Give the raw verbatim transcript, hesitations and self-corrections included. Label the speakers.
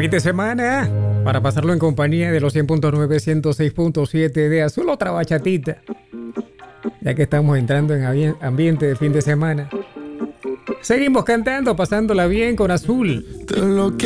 Speaker 1: Fin de semana para pasarlo en compañía de los cien punto nueve, ciento seis punto siete de Azul. Otra bachatita, ya que estamos entrando en ambiente de fin de semana. Seguimos cantando, pasándola bien con Azul.
Speaker 2: Te enloqueces.